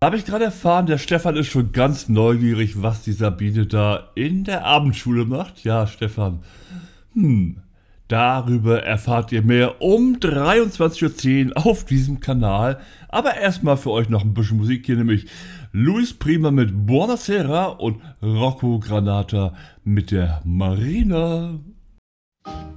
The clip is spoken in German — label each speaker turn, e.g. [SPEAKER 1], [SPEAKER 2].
[SPEAKER 1] Habe ich gerade erfahren, der Stefan ist schon ganz neugierig, was die Sabine da in der Abendschule macht. Ja, Stefan, darüber erfahrt ihr mehr um 23:10 Uhr auf diesem Kanal. Aber erstmal für euch noch ein bisschen Musik hier, nämlich Luis Prima mit Buonasera und Rocco Granata mit der Marina.